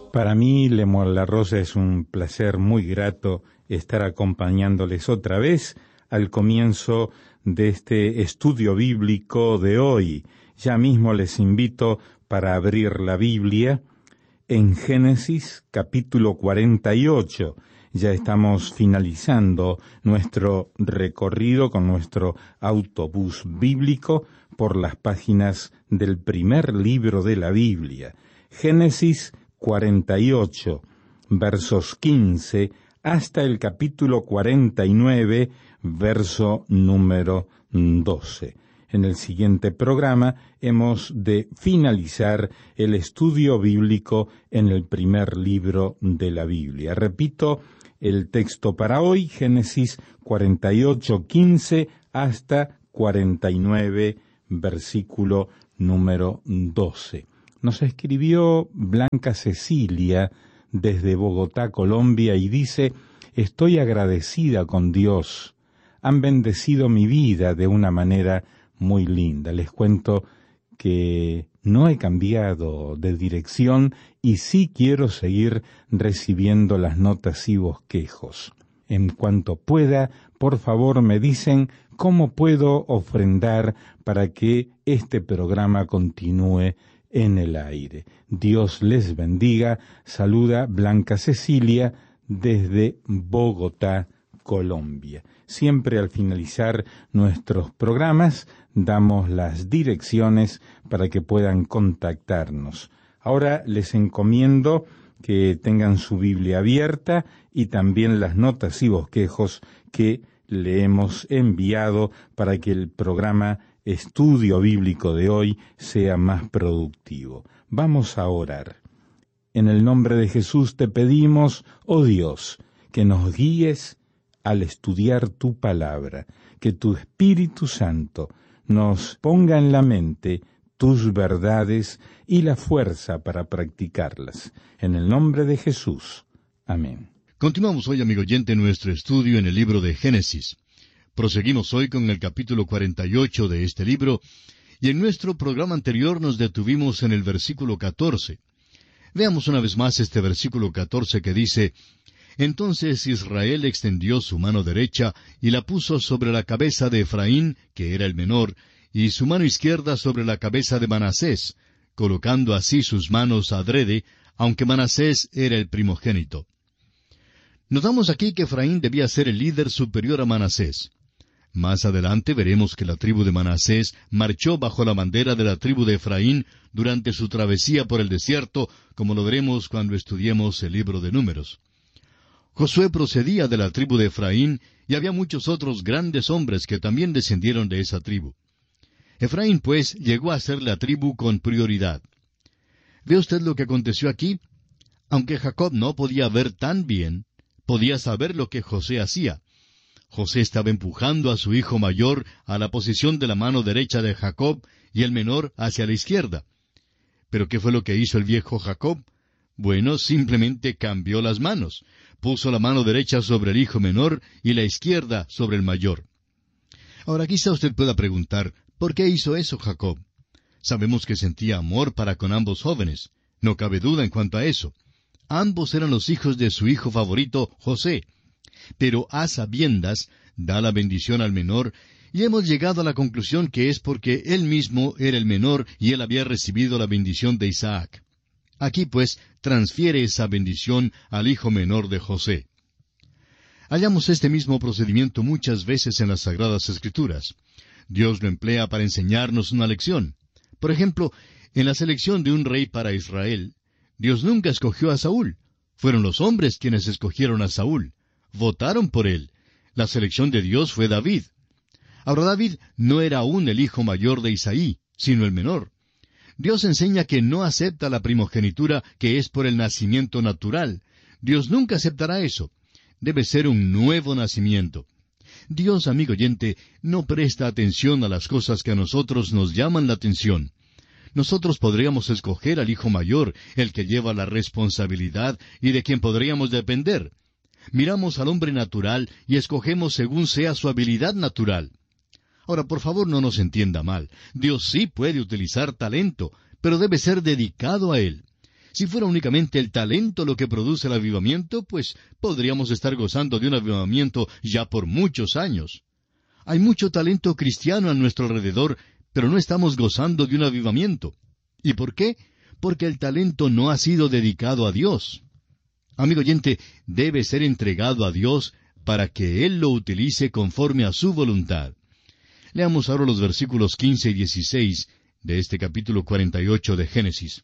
Para mí, Lemuel La Rosa, es un placer muy grato estar acompañándoles otra vez al comienzo de este estudio bíblico de hoy. Ya mismo les invito para abrir la Biblia en Génesis capítulo 48. Ya estamos finalizando nuestro recorrido con nuestro autobús bíblico por las páginas del primer libro de la Biblia. Génesis 48, versos 15, hasta el capítulo 49, verso número 12. En el siguiente programa hemos de finalizar el estudio bíblico en el primer libro de la Biblia. Repito, el texto para hoy, Génesis 48, 15, hasta 49, versículo número 12. Nos escribió Blanca Cecilia desde Bogotá, Colombia, y dice: estoy agradecida con Dios. Han bendecido mi vida de una manera muy linda. Les cuento que no he cambiado de dirección y sí quiero seguir recibiendo las notas y bosquejos. En cuanto pueda, por favor me dicen cómo puedo ofrendar para que este programa continúe en el aire. Dios les bendiga. Saluda Blanca Cecilia desde Bogotá, Colombia. Siempre al finalizar nuestros programas damos las direcciones para que puedan contactarnos. Ahora les encomiendo que tengan su Biblia abierta y también las notas y bosquejos que le hemos enviado para que el programa Estudio Bíblico de hoy sea más productivo. Vamos a orar. En el nombre de Jesús te pedimos, oh Dios, que nos guíes al estudiar tu palabra, que tu Espíritu Santo nos ponga en la mente tus verdades y la fuerza para practicarlas. En el nombre de Jesús. Amén. Continuamos hoy, amigo oyente, nuestro estudio en el libro de Génesis. Proseguimos hoy con el capítulo 48 de este libro, y en nuestro programa anterior nos detuvimos en el versículo 14. Veamos una vez más este versículo 14 que dice: Entonces Israel extendió su mano derecha y la puso sobre la cabeza de Efraín, que era el menor, y su mano izquierda sobre la cabeza de Manasés, colocando así sus manos adrede, aunque Manasés era el primogénito. Notamos aquí que Efraín debía ser el líder superior a Manasés. Más adelante veremos que la tribu de Manasés marchó bajo la bandera de la tribu de Efraín durante su travesía por el desierto, como lo veremos cuando estudiemos el libro de Números. Josué procedía de la tribu de Efraín, y había muchos otros grandes hombres que también descendieron de esa tribu. Efraín, pues, llegó a ser la tribu con prioridad. ¿Ve usted lo que aconteció aquí? Aunque Jacob no podía ver tan bien, podía saber lo que José hacía. José estaba empujando a su hijo mayor a la posición de la mano derecha de Jacob y el menor hacia la izquierda. ¿Pero qué fue lo que hizo el viejo Jacob? Bueno, simplemente cambió las manos. Puso la mano derecha sobre el hijo menor y la izquierda sobre el mayor. Ahora quizá usted pueda preguntar, ¿por qué hizo eso Jacob? Sabemos que sentía amor para con ambos jóvenes. No cabe duda en cuanto a eso. Ambos eran los hijos de su hijo favorito, José. Pero a sabiendas da la bendición al menor, y hemos llegado a la conclusión que es porque él mismo era el menor y él había recibido la bendición de Isaac. Aquí, pues, transfiere esa bendición al hijo menor de José. Hallamos este mismo procedimiento muchas veces en las Sagradas Escrituras. Dios lo emplea para enseñarnos una lección. Por ejemplo, en la selección de un rey para Israel, Dios nunca escogió a Saúl. Fueron los hombres quienes escogieron a Saúl. Votaron por él. La selección de Dios fue David. Ahora David no era aún el hijo mayor de Isaí, sino el menor. Dios enseña que no acepta la primogenitura que es por el nacimiento natural. Dios nunca aceptará eso. Debe ser un nuevo nacimiento. Dios, amigo oyente, no presta atención a las cosas que a nosotros nos llaman la atención. Nosotros podríamos escoger al hijo mayor, el que lleva la responsabilidad y de quien podríamos depender. Miramos al hombre natural y escogemos según sea su habilidad natural. Ahora, por favor, no nos entienda mal. Dios sí puede utilizar talento, pero debe ser dedicado a él. Si fuera únicamente el talento lo que produce el avivamiento, pues podríamos estar gozando de un avivamiento ya por muchos años. Hay mucho talento cristiano a nuestro alrededor, pero no estamos gozando de un avivamiento. ¿Y por qué? Porque el talento no ha sido dedicado a Dios. Amigo oyente, debe ser entregado a Dios para que Él lo utilice conforme a su voluntad. Leamos ahora los versículos 15 y 16 de este capítulo 48 de Génesis.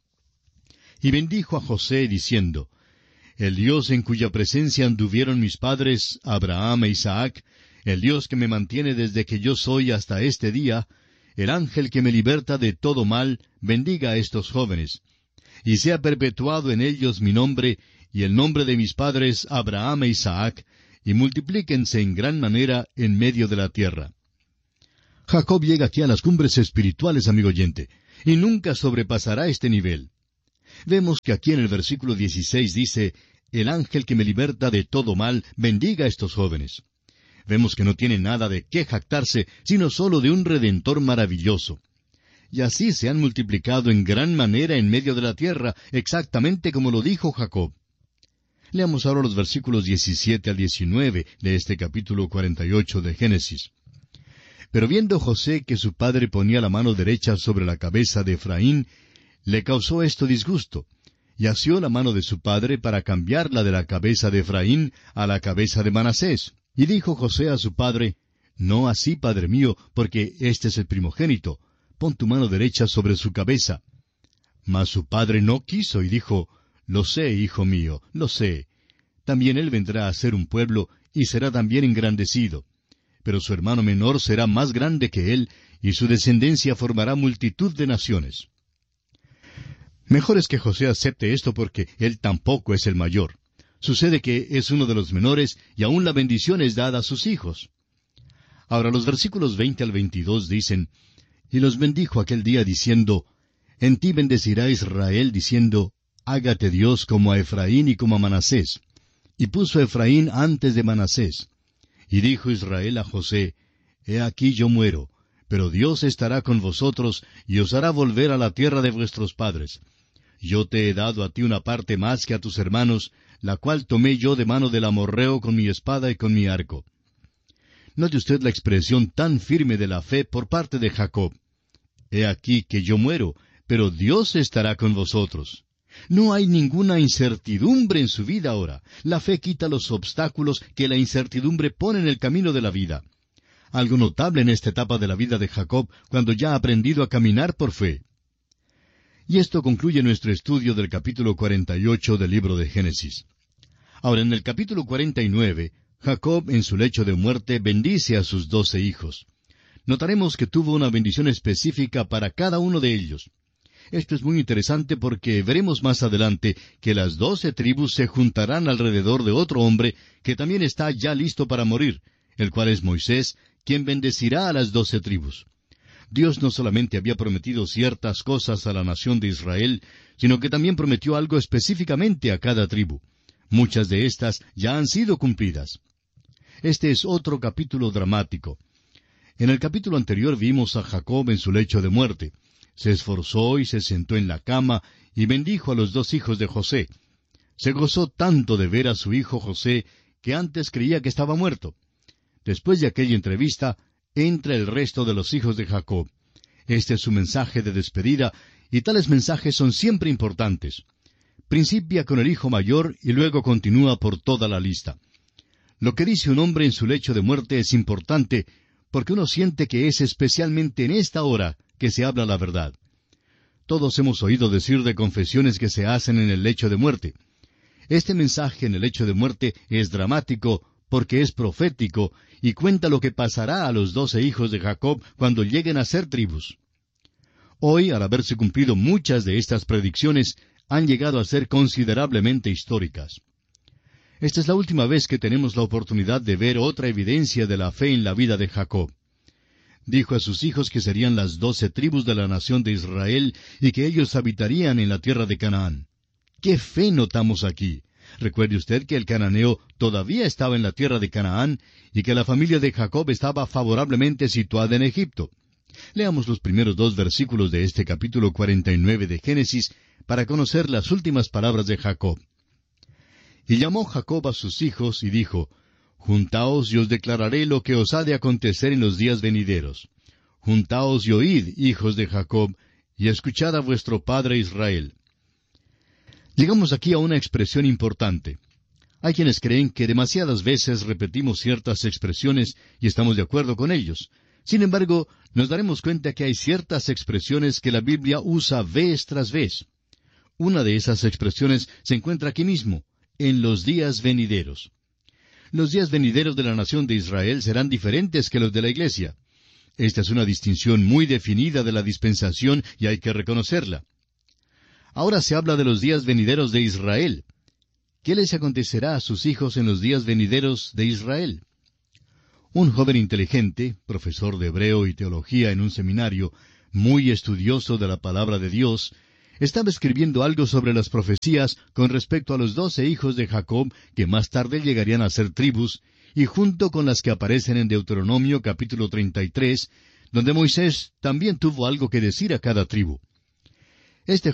Y bendijo a José, diciendo, El Dios en cuya presencia anduvieron mis padres, Abraham e Isaac, el Dios que me mantiene desde que yo soy hasta este día, el ángel que me liberta de todo mal, bendiga a estos jóvenes, y sea perpetuado en ellos mi nombre, y el nombre de mis padres Abraham e Isaac, y multiplíquense en gran manera en medio de la tierra. Jacob llega aquí a las cumbres espirituales, amigo oyente, y nunca sobrepasará este nivel. Vemos que aquí en el versículo 16 dice, el ángel que me liberta de todo mal, bendiga a estos jóvenes. Vemos que no tiene nada de qué jactarse, sino solo de un Redentor maravilloso. Y así se han multiplicado en gran manera en medio de la tierra, exactamente como lo dijo Jacob. Leamos ahora los versículos 17 al 19 de este capítulo 48 de Génesis. Pero viendo José que su padre ponía la mano derecha sobre la cabeza de Efraín, le causó esto disgusto, y asió la mano de su padre para cambiarla de la cabeza de Efraín a la cabeza de Manasés. Y dijo José a su padre, No así, padre mío, porque este es el primogénito. Pon tu mano derecha sobre su cabeza. Mas su padre no quiso y dijo, Lo sé, hijo mío, lo sé. También él vendrá a ser un pueblo y será también engrandecido. Pero su hermano menor será más grande que él, y su descendencia formará multitud de naciones. Mejor es que José acepte esto porque él tampoco es el mayor. Sucede que es uno de los menores y aún la bendición es dada a sus hijos. Ahora los versículos 20 al 22 dicen, Y los bendijo aquel día diciendo, En ti bendecirá Israel diciendo, Hágate Dios como a Efraín y como a Manasés. Y puso a Efraín antes de Manasés. Y dijo Israel a José, He aquí yo muero, pero Dios estará con vosotros y os hará volver a la tierra de vuestros padres. Yo te he dado a ti una parte más que a tus hermanos, la cual tomé yo de mano del amorreo con mi espada y con mi arco. Note usted la expresión tan firme de la fe por parte de Jacob. He aquí que yo muero, pero Dios estará con vosotros. No hay ninguna incertidumbre en su vida ahora. La fe quita los obstáculos que la incertidumbre pone en el camino de la vida. Algo notable en esta etapa de la vida de Jacob, cuando ya ha aprendido a caminar por fe. Y esto concluye nuestro estudio del capítulo 48 del libro de Génesis. Ahora, en el capítulo 49, Jacob, en su lecho de muerte, bendice a sus 12 hijos. Notaremos que tuvo una bendición específica para cada uno de ellos. Esto es muy interesante porque veremos más adelante que las 12 tribus se juntarán alrededor de otro hombre que también está ya listo para morir, el cual es Moisés, quien bendecirá a las 12 tribus. Dios no solamente había prometido ciertas cosas a la nación de Israel, sino que también prometió algo específicamente a cada tribu. Muchas de estas ya han sido cumplidas. Este es otro capítulo dramático. En el capítulo anterior vimos a Jacob en su lecho de muerte. Se esforzó y se sentó en la cama y bendijo a los 2 hijos de José. Se gozó tanto de ver a su hijo José que antes creía que estaba muerto. Después de aquella entrevista, entra el resto de los hijos de Jacob. Este es su mensaje de despedida, y tales mensajes son siempre importantes. Principia con el hijo mayor y luego continúa por toda la lista. Lo que dice un hombre en su lecho de muerte es importante, porque uno siente que es especialmente en esta hora que se habla la verdad. Todos hemos oído decir de confesiones que se hacen en el lecho de muerte. Este mensaje en el lecho de muerte es dramático porque es profético y cuenta lo que pasará a los 12 hijos de Jacob cuando lleguen a ser tribus. Hoy, al haberse cumplido muchas de estas predicciones, han llegado a ser considerablemente históricas. Esta es la última vez que tenemos la oportunidad de ver otra evidencia de la fe en la vida de Jacob. Dijo a sus hijos que serían las 12 tribus de la nación de Israel y que ellos habitarían en la tierra de Canaán. ¡Qué fe notamos aquí! Recuerde usted que el cananeo todavía estaba en la tierra de Canaán y que la familia de Jacob estaba favorablemente situada en Egipto. Leamos los primeros 2 versículos de este capítulo 49 de Génesis para conocer las últimas palabras de Jacob. Y llamó Jacob a sus hijos y dijo, Juntaos y os declararé lo que os ha de acontecer en los días venideros. Juntaos y oíd, hijos de Jacob, y escuchad a vuestro padre Israel. Llegamos aquí a una expresión importante. Hay quienes creen que demasiadas veces repetimos ciertas expresiones y estamos de acuerdo con ellos. Sin embargo, nos daremos cuenta que hay ciertas expresiones que la Biblia usa vez tras vez. Una de esas expresiones se encuentra aquí mismo, en los días venideros. Los días venideros de la nación de Israel serán diferentes que los de la iglesia. Esta es una distinción muy definida de la dispensación y hay que reconocerla. Ahora se habla de los días venideros de Israel. ¿Qué les acontecerá a sus hijos en los días venideros de Israel? Un joven inteligente, profesor de hebreo y teología en un seminario, muy estudioso de la palabra de Dios, estaba escribiendo algo sobre las profecías con respecto a los 12 hijos de Jacob que más tarde llegarían a ser tribus, y junto con las que aparecen en Deuteronomio capítulo 33, donde Moisés también tuvo algo que decir a cada tribu. Este